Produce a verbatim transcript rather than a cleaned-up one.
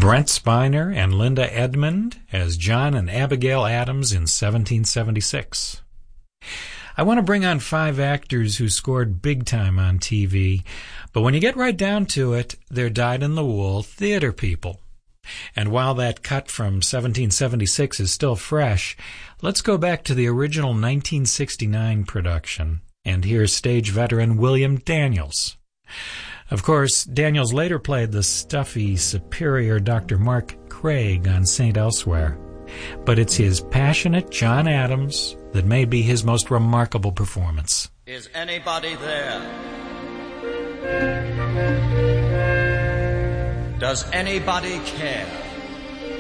Brent Spiner and Linda Edmond as John and Abigail Adams in seventeen seventy-six. I want to bring on five actors who scored big time on T V, but when you get right down to it, they're dyed-in-the-wool theater people. And while that cut from seventeen seventy-six is still fresh, let's go back to the original nineteen sixty-nine production. And here's stage veteran William Daniels. Of course, Daniels later played the stuffy, superior Doctor Mark Craig on Saint Elsewhere. But it's his passionate John Adams that may be his most remarkable performance. Is anybody there? Does anybody care?